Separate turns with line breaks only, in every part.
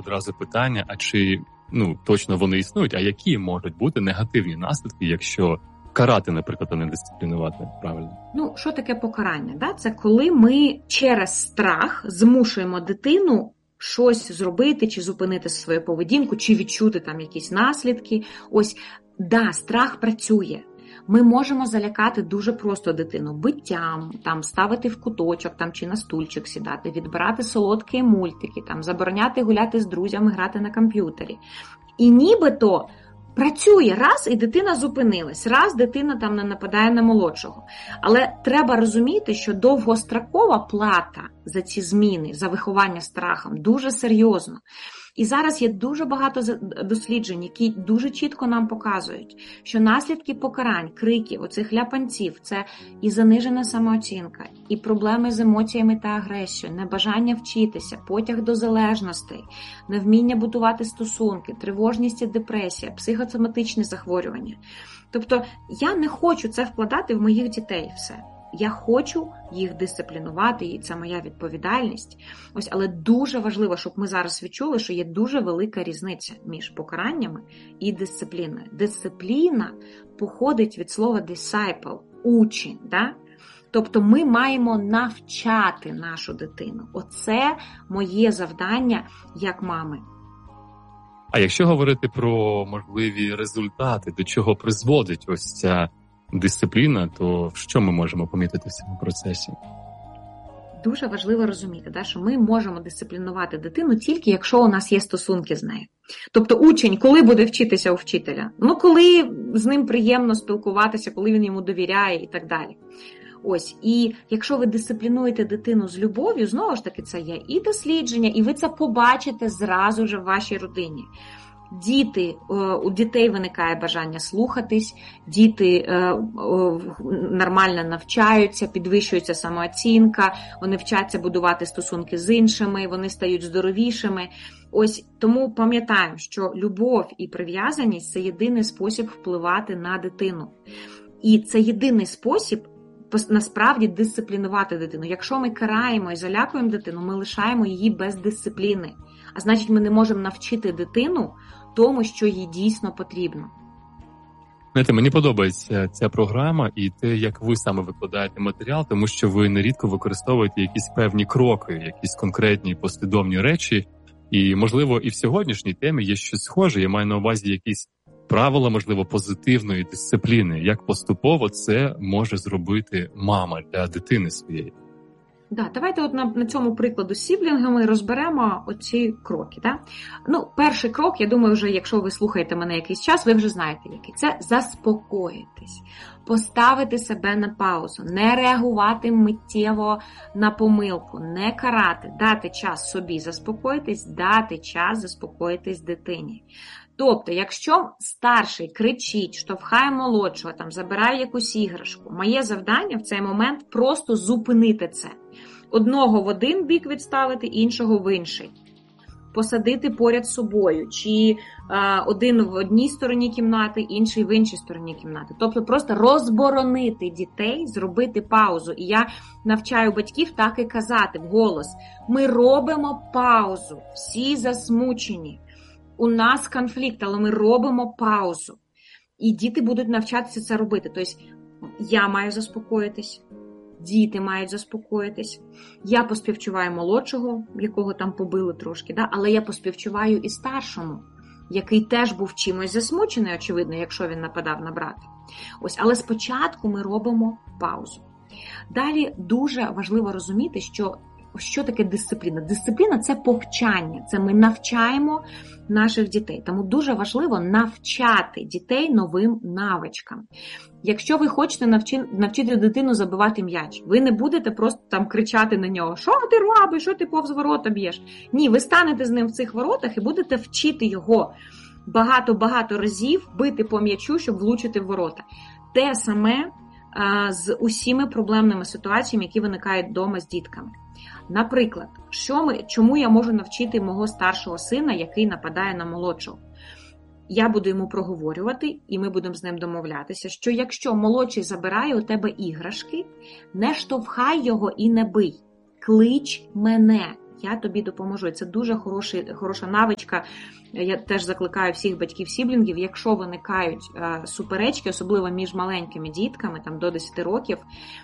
одразу питання, а чи точно вони існують, а які можуть бути негативні наслідки, якщо карати, наприклад, а не дисциплінувати правильно?
Що таке покарання? Да? Це коли ми через страх змушуємо дитину щось зробити, чи зупинити свою поведінку, чи відчути там якісь наслідки. Страх працює. Ми можемо залякати дуже просто дитину биттям, ставити в куточок чи на стульчик сідати, відбирати солодкі мультики, забороняти гуляти з друзями, грати на комп'ютері. І нібито працює раз, і дитина зупинилась, раз дитина не нападає на молодшого. Але треба розуміти, що довгострокова плата за ці зміни, за виховання страхом дуже серйозно. І зараз є дуже багато досліджень, які дуже чітко нам показують, що наслідки покарань, криків, оцих ляпанців – це і занижена самооцінка, і проблеми з емоціями та агресією, небажання вчитися, потяг до залежностей, невміння будувати стосунки, тривожність і депресія, психосоматичні захворювання. Тобто я не хочу це вкладати в моїх дітей все. Я хочу їх дисциплінувати, і це моя відповідальність. Але дуже важливо, щоб ми зараз відчули, що є дуже велика різниця між покараннями і дисципліною. Дисципліна походить від слова disciple, учень, да? Тобто ми маємо навчати нашу дитину. Оце моє завдання як мами.
А якщо говорити про можливі результати, до чого призводить ось ця дисципліна, то що ми можемо помітити в цьому процесі?
Дуже важливо розуміти, що ми можемо дисциплінувати дитину тільки якщо у нас є стосунки з нею. Тобто учень, коли буде вчитися у вчителя? Коли з ним приємно спілкуватися, коли він йому довіряє і так далі. І якщо ви дисциплінуєте дитину з любов'ю, знову ж таки, це є і дослідження, і ви це побачите зразу ж в вашій родині. У дітей виникає бажання слухатись, діти нормально навчаються, підвищується самооцінка, вони вчаться будувати стосунки з іншими, вони стають здоровішими. Тому пам'ятаємо, що любов і прив'язаність – це єдиний спосіб впливати на дитину. І це єдиний спосіб насправді дисциплінувати дитину. Якщо ми караємо і залякуємо дитину, ми лишаємо її без дисципліни. А значить, ми не можемо навчити дитину тому, що їй дійсно потрібно.
Знаєте, мені подобається ця програма і те, як ви саме викладаєте матеріал, тому що ви нерідко використовуєте якісь певні кроки, якісь конкретні послідовні речі. І, можливо, і в сьогоднішній темі є щось схоже. Я маю на увазі якісь правила, можливо, позитивної дисципліни. Як поступово це може зробити мама для дитини своєї.
Давайте на цьому прикладу з сіблінгами розберемо оці кроки. Перший крок, я думаю, вже якщо ви слухаєте мене якийсь час, ви вже знаєте який. Це заспокоїтись, поставити себе на паузу, не реагувати миттєво на помилку, не карати, дати час собі заспокоїтись, дати час заспокоїтись дитині. Тобто, якщо старший кричить, штовхає молодшого, забирає якусь іграшку, моє завдання в цей момент просто зупинити це. Одного в один бік відставити, іншого в інший. Посадити поряд з собою, чи один в одній стороні кімнати, інший в іншій стороні кімнати. Тобто просто розборонити дітей, зробити паузу. І я навчаю батьків так і казати вголос. Ми робимо паузу, всі засмучені. У нас конфлікт, але ми робимо паузу. І діти будуть навчатися це робити. Тобто я маю заспокоїтись, діти мають заспокоїтись. Я поспівчуваю молодшого, якого побили трошки, але я поспівчуваю і старшому, який теж був чимось засмучений, очевидно, якщо він нападав на брата. Але спочатку ми робимо паузу. Далі дуже важливо розуміти, що таке дисципліна. Дисципліна – це повчання, це ми навчаємо наших дітей. Тому дуже важливо навчати дітей новим навичкам. Якщо ви хочете навчити дитину забивати м'яч, ви не будете просто кричати на нього, що ти робиш, що ти повз ворота б'єш. Ні, ви станете з ним в цих воротах і будете вчити його багато-багато разів бити по м'ячу, щоб влучити в ворота. Те саме з усіма проблемними ситуаціями, які виникають вдома з дітками. Наприклад, чому я можу навчити мого старшого сина, який нападає на молодшого? Я буду йому проговорювати, і ми будемо з ним домовлятися, що якщо молодший забирає у тебе іграшки, не штовхай його і не бий. Клич мене. я тобі допоможу. Це дуже хороша навичка. Я теж закликаю всіх батьків-сіблінгів, якщо виникають суперечки, особливо між маленькими дітками, там до 10 років,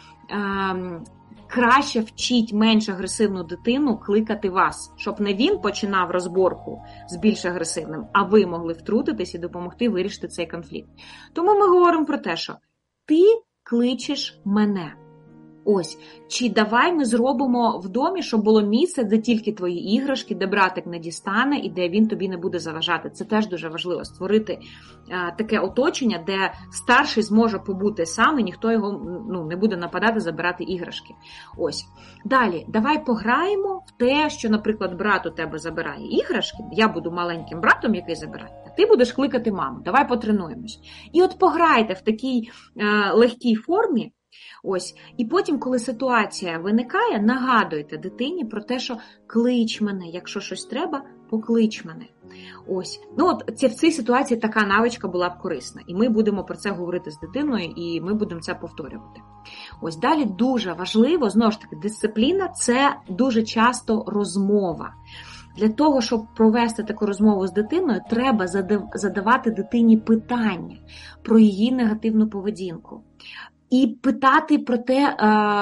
краще вчіть менш агресивну дитину кликати вас, щоб не він починав розборку з більш агресивним, а ви могли втрутитись і допомогти вирішити цей конфлікт. Тому ми говоримо про те, що ти кличеш мене. Ось, чи давай ми зробимо в домі, щоб було місце, де тільки твої іграшки, де братик не дістане і де він тобі не буде заважати. Це теж дуже важливо, створити таке оточення, де старший зможе побути сам і ніхто його не буде нападати, забирати іграшки. Ось. Далі, давай пограємо в те, що, наприклад, брат у тебе забирає іграшки, я буду маленьким братом, який забирає, а ти будеш кликати маму. Давай потренуємось. І от пограйте в такій легкій формі. Ось. І потім, коли ситуація виникає, нагадуйте дитині про те, що клич мене, якщо щось треба, поклич мене. Ось. В цій ситуації така навичка була б корисна. І ми будемо про це говорити з дитиною, і ми будемо це повторювати. Ось далі дуже важливо, знову ж таки, дисципліна – це дуже часто розмова. Для того, щоб провести таку розмову з дитиною, треба задавати дитині питання про її негативну поведінку. І питати про те,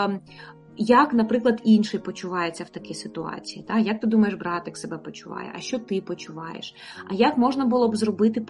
як, наприклад, інший почувається в такій ситуації. Так? Як ти думаєш, братик себе почуває? А що ти почуваєш? А як можна було б зробити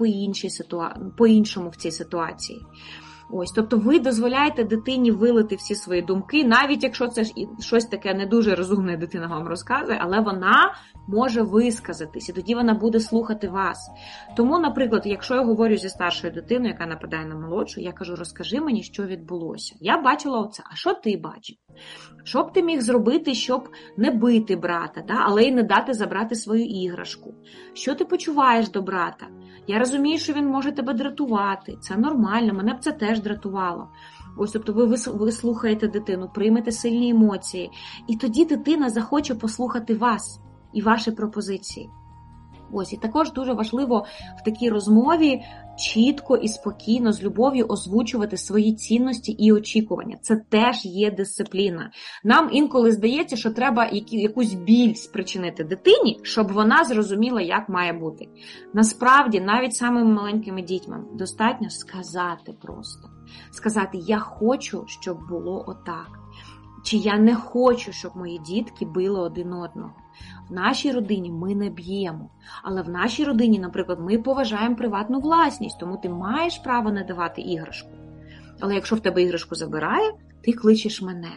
по-іншому в цій ситуації? Ось, тобто ви дозволяєте дитині вилити всі свої думки, навіть якщо це щось таке не дуже розумне дитина вам розказує, але вона може висказатись, і тоді вона буде слухати вас. Тому, наприклад, якщо я говорю зі старшою дитиною, яка нападає на молодшу, я кажу, розкажи мені, що відбулося. Я бачила оце, а що ти бачив? Що б ти міг зробити, щоб не бити брата, але й не дати забрати свою іграшку? Що ти почуваєш до брата? Я розумію, що він може тебе дратувати. Це нормально, мене б це теж дратувало. Ось, тобто ви слухаєте дитину, приймете сильні емоції. І тоді дитина захоче послухати вас і ваші пропозиції. Ось, і також дуже важливо в такій розмові чітко і спокійно, з любов'ю озвучувати свої цінності і очікування. Це теж є дисципліна. Нам інколи здається, що треба якусь біль спричинити дитині, щоб вона зрозуміла, як має бути. Насправді, навіть самими маленькими дітьми достатньо сказати просто. Сказати, я хочу, щоб було отак. Чи я не хочу, щоб мої дітки били один одного. В нашій родині ми не б'ємо. Але в нашій родині, наприклад, ми поважаємо приватну власність, тому ти маєш право не давати іграшку. Але якщо в тебе іграшку забирає, ти кличеш мене.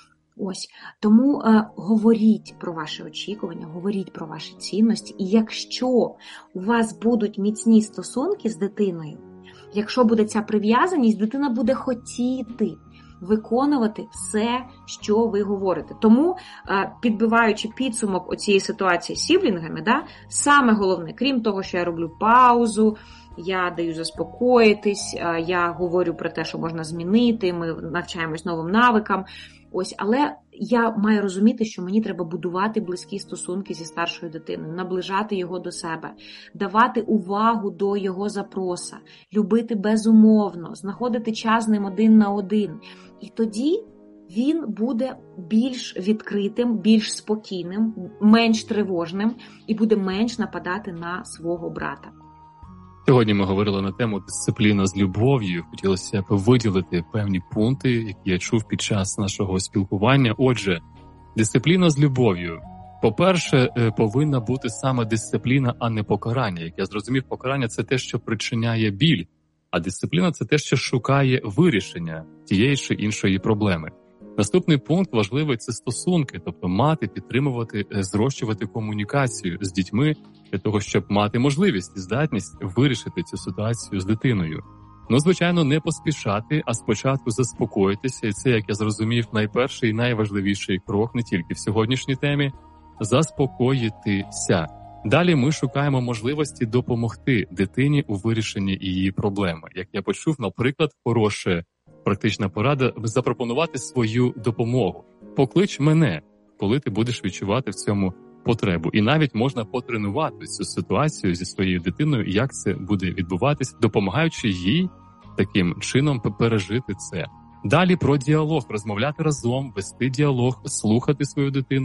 Ось. Тому говоріть про ваші очікування, говоріть про ваші цінності. І якщо у вас будуть міцні стосунки з дитиною, якщо буде ця прив'язаність, дитина буде хотіти виконувати все, що ви говорите. Тому, підбиваючи підсумок оцієї ситуації з сіблінгами, саме головне, крім того, що я роблю паузу, я даю заспокоїтись, я говорю про те, що можна змінити, ми навчаємось новим навикам, ось, але я маю розуміти, що мені треба будувати близькі стосунки зі старшою дитиною, наближати його до себе, давати увагу до його запроса, любити безумовно, знаходити час з ним один на один. І тоді він буде більш відкритим, більш спокійним, менш тривожним і буде менш нападати на свого брата.
Сьогодні ми говорили на тему дисципліна з любов'ю. Хотілося б виділити певні пункти, які я чув під час нашого спілкування. Отже, дисципліна з любов'ю. По-перше, повинна бути саме дисципліна, а не покарання. Як я зрозумів, покарання – це те, що причиняє біль, а дисципліна – це те, що шукає вирішення тієї чи іншої проблеми. Наступний пункт важливий – це стосунки, тобто мати, підтримувати, зрощувати комунікацію з дітьми для того, щоб мати можливість і здатність вирішити цю ситуацію з дитиною. Звичайно, не поспішати, а спочатку заспокоїтися, і це, як я зрозумів, найперший і найважливіший крок не тільки в сьогоднішній темі – заспокоїтися. Далі ми шукаємо можливості допомогти дитині у вирішенні її проблеми. Як я почув, наприклад, хороша практична порада – запропонувати свою допомогу. Поклич мене, коли ти будеш відчувати в цьому потребу. І навіть можна потренувати цю ситуацію зі своєю дитиною, як це буде відбуватись, допомагаючи їй таким чином пережити це. Далі про діалог, розмовляти разом, вести діалог, слухати свою дитину,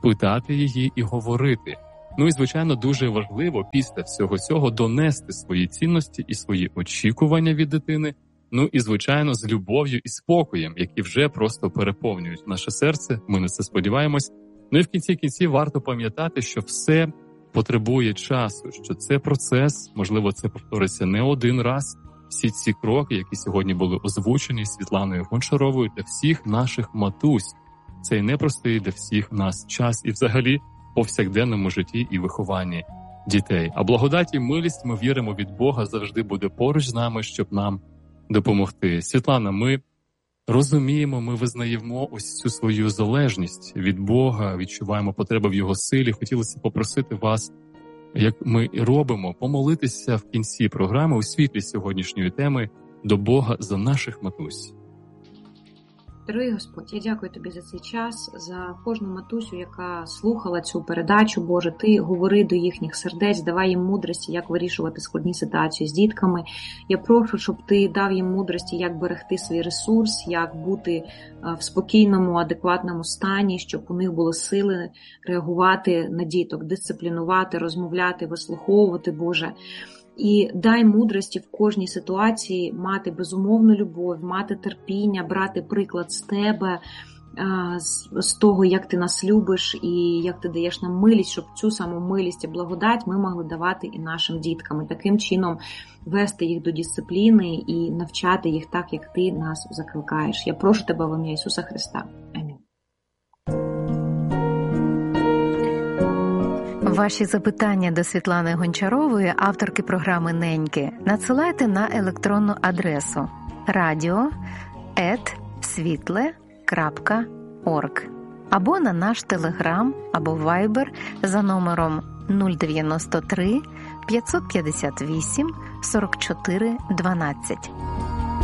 питати її і говорити. Ну і, звичайно, дуже важливо після всього цього донести свої цінності і свої очікування від дитини, ну і, звичайно, з любов'ю і спокоєм, які вже просто переповнюють наше серце, ми на це сподіваємось. Ну і в кінці варто пам'ятати, що все потребує часу, що це процес, можливо, це повториться не один раз. Всі ці кроки, які сьогодні були озвучені Світланою Гончаровою для всіх наших матусь, цей непростий для всіх нас час і взагалі повсякденному житті і вихованні дітей. А благодать і милість, ми віримо, від Бога завжди буде поруч з нами, щоб нам допомогти. Світлана, ми розуміємо, ми визнаємо ось цю свою залежність від Бога, відчуваємо потребу в Його силі. Хотілося попросити вас, як ми і робимо, помолитися в кінці програми у світлі сьогоднішньої теми до Бога за наших матусь.
Дорогий Господь, я дякую Тобі за цей час, за кожну матусю, яка слухала цю передачу. Боже, Ти говори до їхніх сердець, давай їм мудрості, як вирішувати складні ситуації з дітками. Я прошу, щоб Ти дав їм мудрості, як берегти свій ресурс, як бути в спокійному, адекватному стані, щоб у них були сили реагувати на діток, дисциплінувати, розмовляти, вислуховувати, Боже. І дай мудрості в кожній ситуації мати безумовну любов, мати терпіння, брати приклад з тебе, з того, як ти нас любиш і як ти даєш нам милість, щоб цю саму милість і благодать ми могли давати і нашим діткам. І таким чином вести їх до дисципліни і навчати їх так, як ти нас закликаєш. Я прошу тебе в ім'я Ісуса Христа. Амінь.
Ваші запитання до Світлани Гончарової, авторки програми «Неньки», надсилайте на електронну адресу radio@svitle.org або на наш Телеграм або Вайбер за номером 093 558 44 12.